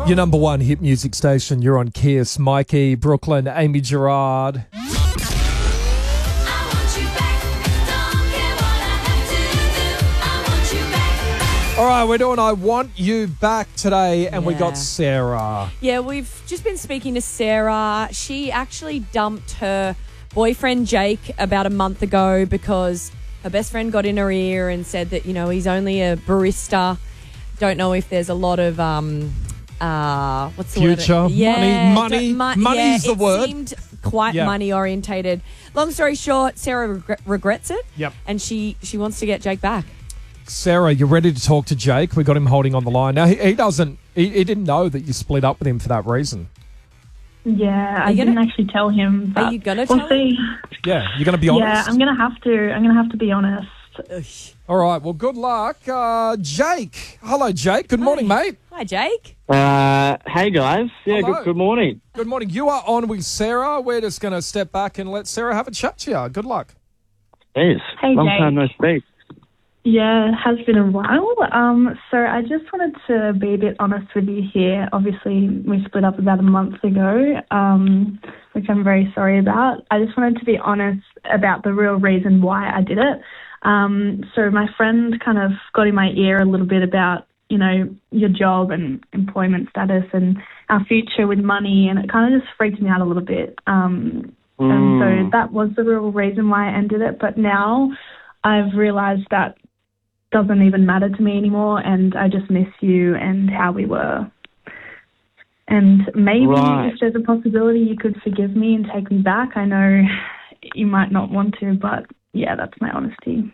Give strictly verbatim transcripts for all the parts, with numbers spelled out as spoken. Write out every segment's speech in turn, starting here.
Your number one hit music station. You're on Kiss. Mikey, Brooklyn, Amy Gerard. All right, we're doing I Want You Back today, and Yeah. we got Sarah. Yeah, we've just been speaking to Sarah. She actually dumped her boyfriend, Jake, about a month ago because her best friend got in her ear and said that, you know, he's only a barista. Don't know if there's a lot of, um, uh, what's the Future, word? money, money, don't- mo- money's yeah, the word. It seemed quite Yeah. money orientated. Long story short, Sarah regret- regrets it. Yep. And she, she wants to get Jake back. Sarah, you're ready to talk to Jake. We got him holding on the line. Now, he, he doesn't, he, he didn't know that you split up with him for that reason. Yeah, I you didn't gonna- actually tell him. But Are you gonna we'll tell see. Yeah, you're going to be honest? Yeah, I'm gonna have to. I'm gonna have to be honest. All right, well, good luck. Uh, Jake. Hello, Jake. Good morning, mate. Hi, Jake. Uh, hey guys. Yeah, Hello. good, good morning. Good morning. You are on with Sarah. We're just going to step back and let Sarah have a chat to you. Good luck. Yes. Hey, Long Jake. time no speak. Yeah, it has been a while. Um, so I just wanted to be a bit honest with you here. Obviously, we split up about a month ago, um, which I'm very sorry about. I just wanted to be honest about the real reason why I did it. Um, so my friend kind of got in my ear a little bit about, you know, your job and employment status and our future with money, and it kind of just freaked me out a little bit. Um, And so that was the real reason why I ended it. But now I've realised that doesn't even matter to me anymore, and I just miss you and how we were. And maybe Right. if there's a possibility you could forgive me and take me back. I know you might not want to, but yeah, that's my honesty.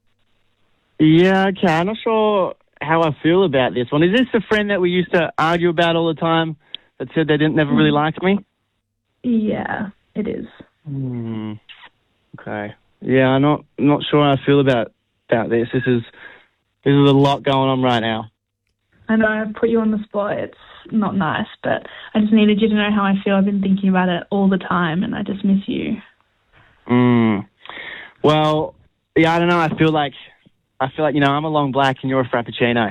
Yeah, okay. I'm not sure how I feel about this one. Is this the friend that we used to argue about all the time that said they didn't never really like me? Yeah, it is. Hmm. Okay. Yeah, I'm not not sure how I feel about about this. This is this is a lot going on right now. I know I've put you on the spot. It's not nice, but I just needed you to know how I feel. I've been thinking about it all the time, and I just miss you. Hmm. Well, yeah, I don't know. I feel like I feel like you know I'm a long black and you're a frappuccino.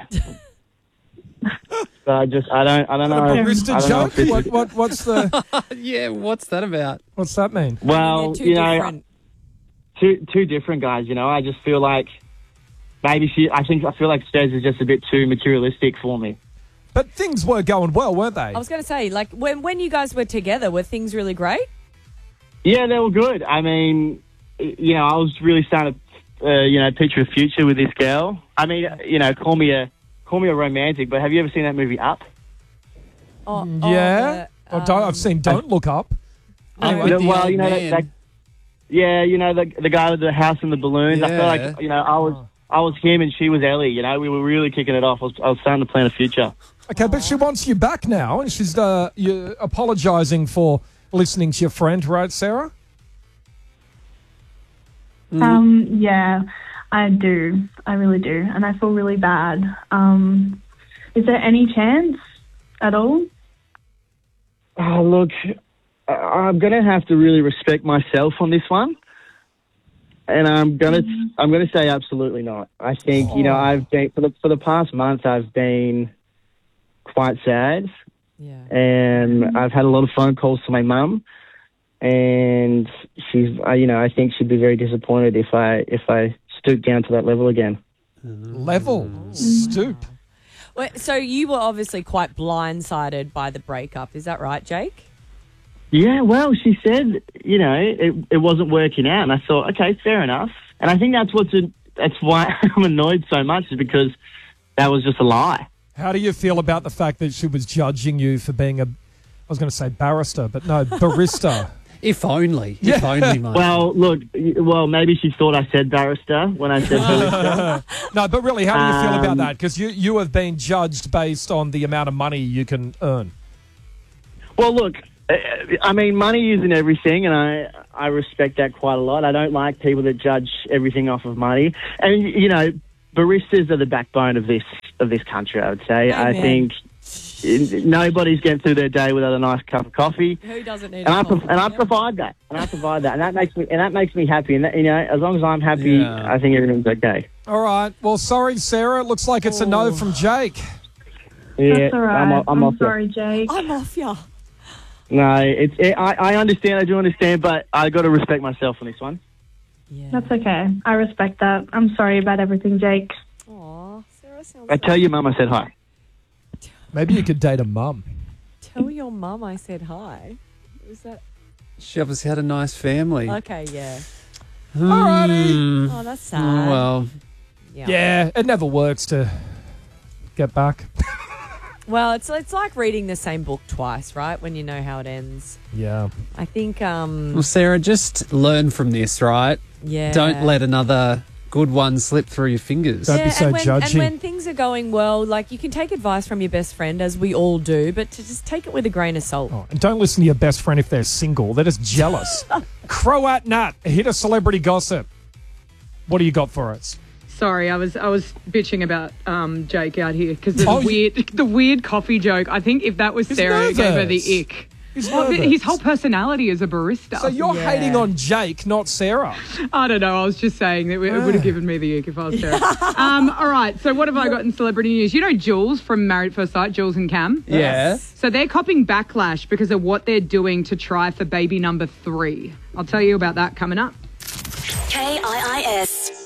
So I just I don't I don't know. Barista I don't know if joke? this What, is- what, what's the, Yeah, what's that about? what's that mean? Well, They're two you know, different. two two different guys. You know, I just feel like maybe she. I think I feel like Stez is just a bit too materialistic for me. But things were going well, weren't they? I was going to say, like, when when you guys were together, were things really great? Yeah, they were good. I mean, you know, I was really starting to, uh, you know, picture a future with this girl. I mean, you know, call me a call me a romantic, but have you ever seen that movie Up? Oh, yeah. oh, I the, don't, um, I've seen Don't Look Up. Oh, You know, the well, old you know, that, man. that, yeah, you know, the the guy with the house and the balloons. I feel Yeah. like, you know, I was I was him and she was Ellie. You know, we were really kicking it off. I was, I was starting to plan a future. Okay, but she wants you back now, and she's uh, you apologising for listening to your friend, right, Sarah? Um, yeah, I do. I really do. And I feel really bad. Um, is there any chance at all? Oh, look, I- I'm going to have to really respect myself on this one. And I'm gonna, I'm gonna say absolutely not. I think you know I've been for the for the past month I've been quite sad, Yeah. and I've had a lot of phone calls to my mum, and she's, uh, you know, I think she'd be very disappointed if I if I stoop down to that level again. Level. Stoop. Well, so you were obviously quite blindsided by the breakup. Is that right, Jake? Yeah, well, she said, you know, it, it wasn't working out, and I thought, okay, fair enough. And I think that's what's a, that's why I'm annoyed so much, is because that was just a lie. How do you feel about the fact that she was judging you for being a, I was going to say barrister, but no, barista? If only. If only, mate. Well, look, y- well, maybe she thought I said barrister when I said barrister. No, but really, how do you feel about Um, that? Because you, you have been judged based on the amount of money you can earn. Well, look, uh, I mean, money isn't everything, and I I respect that quite a lot. I don't like people that judge everything off of money. And, you know, baristas are the backbone of this of this country, I would say. I Amen. think nobody's getting through their day without a nice cup of coffee. Who doesn't need And a I, pro- coffee, and I yeah? provide that, and I provide that, and that makes me and that makes me happy. And that, you know, as long as I'm happy, Yeah. I think everything's okay. All right. Well, sorry, Sarah. It looks like it's a no from Jake. Yeah, That's all right. I'm, I'm, I'm off it. sorry, Jake. I'm off ya. No, it's it, I, I understand, I do understand, but I got to respect myself on this one. Yeah. That's okay. I respect that. I'm sorry about everything, Jake. Aw, Sarah sounds I tell your mum I said hi. Maybe you could date a mum. Tell your mum I said hi. Was that... She obviously had a nice family. Okay, yeah. Alrighty. Oh, that's sad. Oh, well, Yeah. Yeah, it never works to get back. Well, it's it's like reading the same book twice, right? When you know how it ends. Yeah. I think, um, well, Sarah, just learn from this, right? yeah. Don't let another good one slip through your fingers. Don't be so and when, judgy. And when things are going well, like you can take advice from your best friend, as we all do, but to just take it with a grain of salt. Oh, and don't listen to your best friend if they're single. They're just jealous. Croat Nut, hit a celebrity gossip. What do you got for us? Sorry, I was I was bitching about um, Jake out here because the Oh, you- weird the weird coffee joke. I think if that was He's Sarah, it gave her nervous. the ick. He's Well, nervous. his whole personality is a barista. So you're Yeah. hating on Jake, not Sarah. I don't know. I was just saying that it Ah. would have given me the ick if I was Sarah. um, all right. So what have I got in celebrity news? You know Jules from Married at First Sight, Jules and Cam. Yeah. So they're copping backlash because of what they're doing to try for baby number three. I'll tell you about that coming up. K I I S.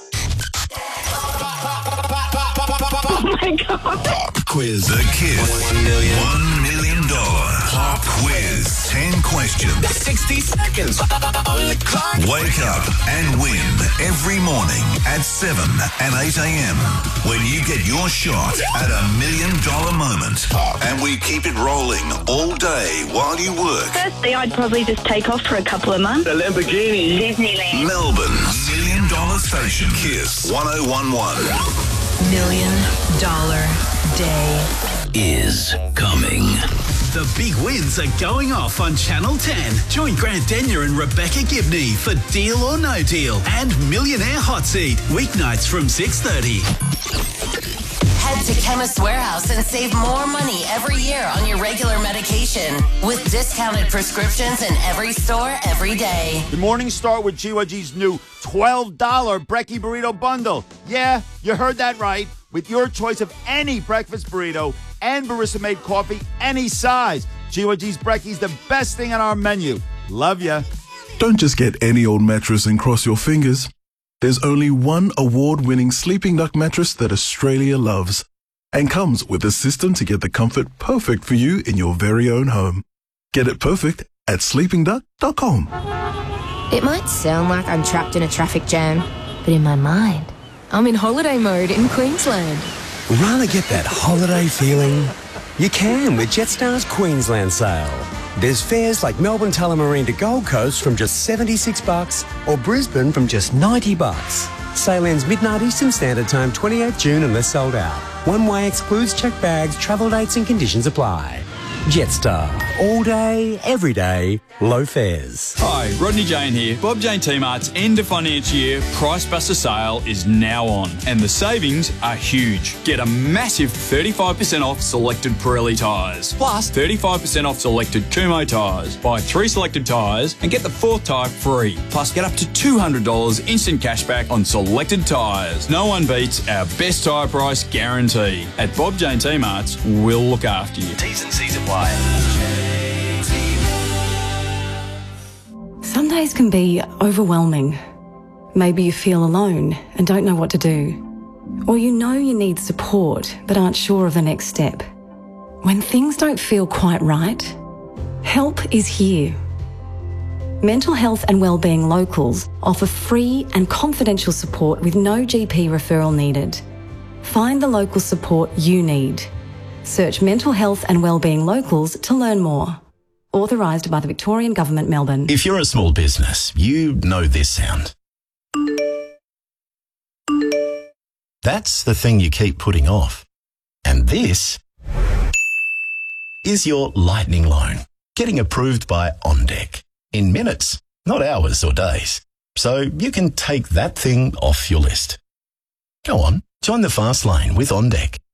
Pop quiz. The Kiss one million, one million dollar pop quiz. Ten questions. sixty seconds. Wake up and win every morning at seven and eight a.m. when you get your shot at a million dollar moment. And we keep it rolling all day while you work. Firstly, I'd probably just take off for a couple of months. The Lamborghini. Disneyland. Melbourne's million dollar station. Kiss one oh one one. Million dollar day. Is coming. The big wins are going off on Channel ten. Join Grant Denyer and Rebecca Gibney for Deal or No Deal and Millionaire Hot Seat. Weeknights from six thirty. Head to Chemist Warehouse and save more money every year on your regular medication with discounted prescriptions in every store every day. Good morning, start with G Y G's new twelve dollar Brekkie Burrito Bundle. Yeah, you heard that right. With your choice of any breakfast burrito and barista-made coffee, any size. G Y G's Brekkie's the best thing on our menu. Love ya. Don't just get any old mattress and cross your fingers. There's only one award-winning Sleeping Duck mattress that Australia loves and comes with a system to get the comfort perfect for you in your very own home. Get it perfect at sleeping duck dot com. It might sound like I'm trapped in a traffic jam, but in my mind, I'm in holiday mode in Queensland. Rather get that holiday feeling? You can with Jetstar's Queensland sale. There's fares like Melbourne Tullamarine to Gold Coast from just seventy-six bucks or Brisbane from just ninety bucks. Sale ends midnight Eastern Standard Time, twenty-eighth June unless sold out. One way excludes checked bags, travel dates and conditions apply. Jetstar. All day, every day, low fares. Hi, Rodney Jane here. Bob Jane T-Mart's end of financial year Price Buster sale is now on and the savings are huge. Get a massive thirty-five percent off selected Pirelli tyres, plus thirty-five percent off selected Kumho tyres. Buy three selected tyres and get the fourth tyre free. Plus get up to two hundred dollars instant cashback on selected tyres. No one beats our best tyre price guarantee. At Bob Jane T-Mart's, we'll look after you. T's and C's apply. Some days can be overwhelming. Maybe you feel alone and don't know what to do. Or you know you need support but aren't sure of the next step. When things don't feel quite right, help is here. Mental Health and Wellbeing Locals offer free and confidential support with no G P referral needed. Find the local support you need. Search Mental Health and Wellbeing Locals to learn more. Authorised by the Victorian Government, Melbourne. If you're a small business, you know this sound. That's the thing you keep putting off. And this is your lightning loan, getting approved by OnDeck. In minutes, not hours or days. So you can take that thing off your list. Go on, join the fast lane with OnDeck.